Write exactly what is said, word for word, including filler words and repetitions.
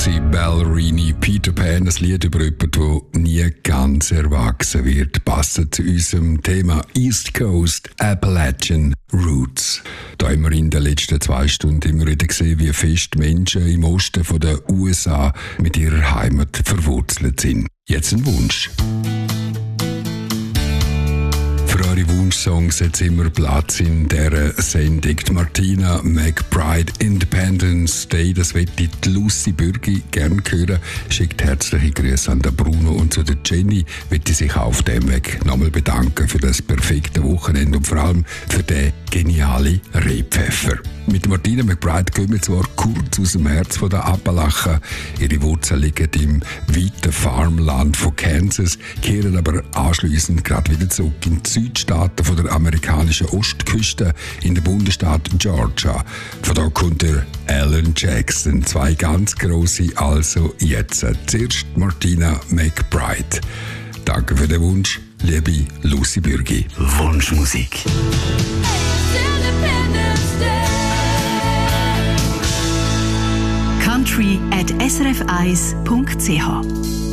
Lucy Ballerini, Peter Pan, ein Lied über jemanden, der nie ganz erwachsen wird, passend zu unserem Thema East Coast Appalachian Roots. Da haben wir in den letzten zwei Stunden immer wieder gesehen, wie fest Menschen im Osten der U S A mit ihrer Heimat verwurzelt sind. Jetzt ein Wunsch. Für eure Wunschsongs hat immer Platz in dieser Sendung. Die Martina McBride, Independence Day, das wird die Lucy Bürgi gerne hören. Schickt herzliche Grüße an den Bruno und zu der Jenny. Wird sich auf dem Weg nochmal bedanken für das perfekte Wochenende und vor allem für den genialen Rehpfeffer. Mit Martina McBride gehen wir zwar kurz aus dem Herz von der Appalachen. Ihre Wurzeln liegen im weiten Farmland von Kansas, kehren aber anschliessend gerade wieder zurück in die Südstaaten von der amerikanischen Ostküste in den Bundesstaat Georgia. Von da kommt der Alan Jackson. Zwei ganz grosse, also jetzt. Zuerst Martina McBride. Danke für den Wunsch, liebe Lucy Bürgi. Wunschmusik. country at s r f eins punkt c h